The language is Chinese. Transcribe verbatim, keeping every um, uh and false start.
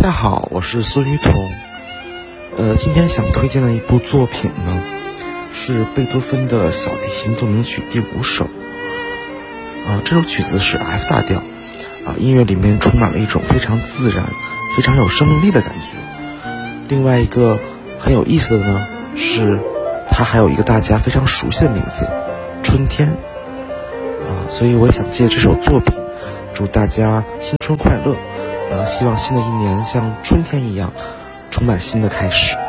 家好，我是孙雨桐。呃，今天想推荐的一部作品呢，是贝多芬的小提琴奏鸣曲第五首。啊、呃，这首曲子是 F 大调，啊、呃，音乐里面充满了一种非常自然、非常有生命力的感觉。另外一个很有意思的呢，是它还有一个大家非常熟悉的名字——春天。啊、呃，所以我也想借这首作品，祝大家新春快乐。呃，希望新的一年像春天一样，充满新的开始。